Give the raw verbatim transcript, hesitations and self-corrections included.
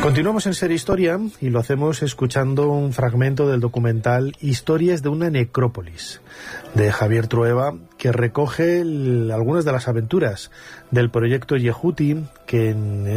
Continuamos en Ser Historia y lo hacemos escuchando un fragmento del documental Historias de una necrópolis, de Javier Trueba, que recoge el, algunas de las aventuras del proyecto Yehuti, que en